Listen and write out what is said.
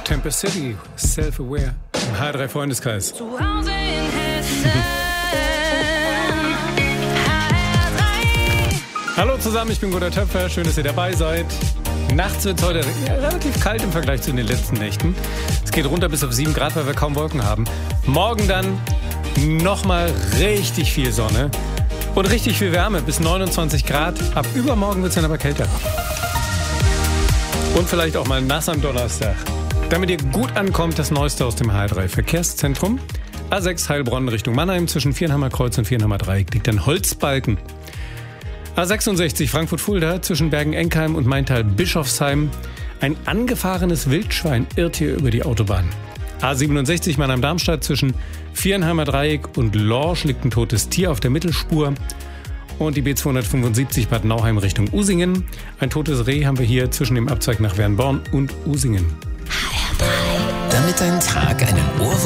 Tempest City, Self-Aware, im H3 Freundeskreis. Zu Hause in Hessen. Hallo zusammen, ich bin Gunnar Töpfer, schön, dass ihr dabei seid. Nachts wird es heute relativ kalt im Vergleich zu den letzten Nächten. Es geht runter bis auf 7 Grad, weil wir kaum Wolken haben. Morgen dann nochmal richtig viel Sonne und richtig viel Wärme, bis 29 Grad. Ab übermorgen wird es dann aber kälter. Und vielleicht auch mal nass am Donnerstag. Damit ihr gut ankommt, das Neueste aus dem H3 Verkehrszentrum. A6 Heilbronn Richtung Mannheim, zwischen Viernheimer Kreuz und Viernheimer Dreieck liegt ein Holzbalken. A66 Frankfurt-Fulda, zwischen Bergen-Enkheim und Maintal-Bischofsheim. Ein angefahrenes Wildschwein irrt hier über die Autobahn. A67 Mannheim-Darmstadt, zwischen Viernheimer Dreieck und Lorsch liegt ein totes Tier auf der Mittelspur. Und die B275 Bad Nauheim Richtung Usingen. Ein totes Reh haben wir hier zwischen dem Abzweig nach Wernborn und Usingen. Damit dein Tag einen Ohrwurm